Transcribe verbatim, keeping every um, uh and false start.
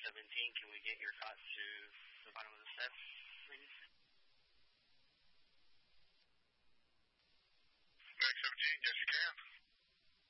seventeen. Can we get your cot to the bottom of the steps, please? Max seventeen, yes you can.